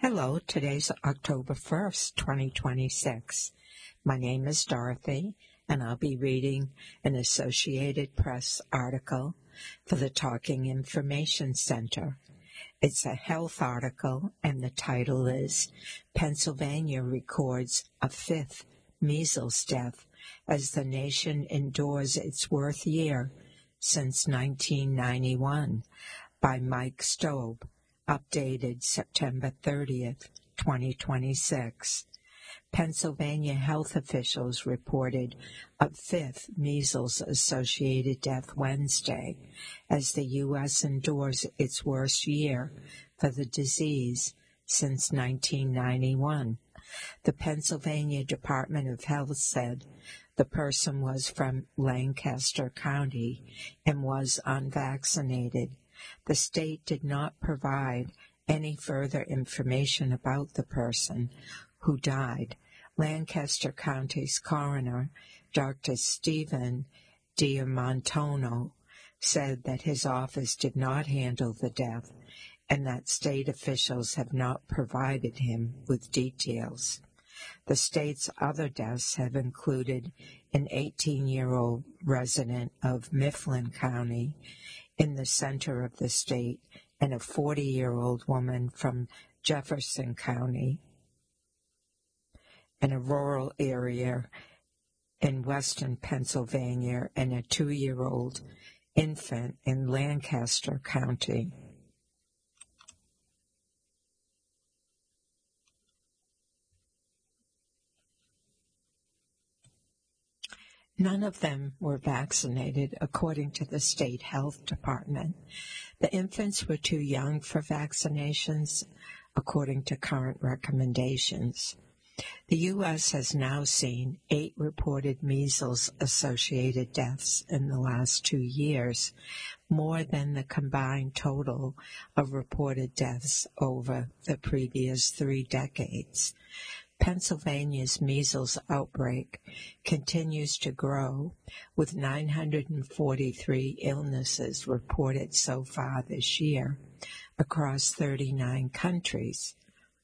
Hello, today's October 1st, 2026. My name is Dorothy, and I'll be reading an Associated Press article for the Talking Information Center. It's a health article, and the title is Pennsylvania Records a Fifth Measles Death as the Nation Endures its Worst Year since 1991 by Mike Stobe. Updated September 30th, 2026. Pennsylvania health officials reported a fifth measles-associated death Wednesday as the U.S. endures its worst year for the disease since 1991. The Pennsylvania Department of Health said the person was from Lancaster County and was unvaccinated. The state did not provide any further information about the person who died. Lancaster County's coroner, Dr. Stephen Diamontono, said that his office did not handle the death and that state officials have not provided him with details. The state's other deaths have included an 18-year-old resident of Mifflin County in the center of the state and a 40-year-old woman from Jefferson County in a rural area in western Pennsylvania and a 2-year-old infant in Lancaster County. None of them were vaccinated, according to the state health department. The infants were too young for vaccinations, according to current recommendations. The U.S. has now seen 8 reported measles-associated deaths in the last 2 years, more than the combined total of reported deaths over the previous 3 decades. Pennsylvania's measles outbreak continues to grow, with 943 illnesses reported so far this year across 39 counties.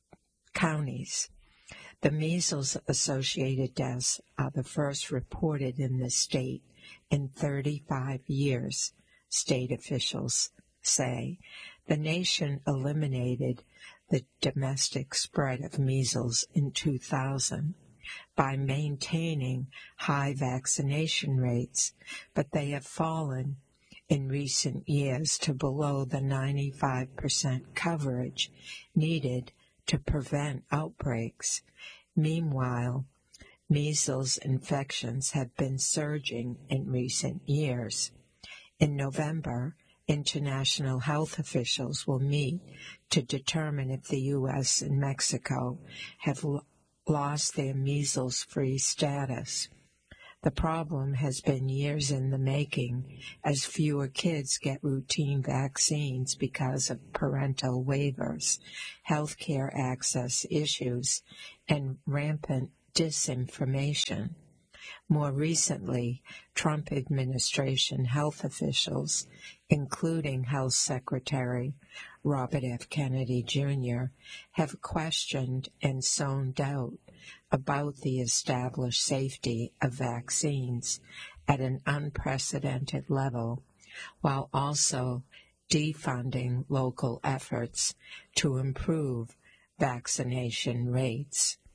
The measles-associated deaths are the first reported in the state in 35 years, state officials say. The nation eliminated the domestic spread of measles in 2000 by maintaining high vaccination rates, but they have fallen in recent years to below the 95% coverage needed to prevent outbreaks. Meanwhile, measles infections have been surging in recent years. In November, international health officials will meet to determine if the U.S. and Mexico have lost their measles-free status. The problem has been years in the making, as fewer kids get routine vaccines because of parental waivers, healthcare access issues, and rampant disinformation. More recently, Trump administration health officials, including Health Secretary Robert F. Kennedy Jr., have questioned and sown doubt about the established safety of vaccines at an unprecedented level, while also defunding local efforts to improve vaccination rates.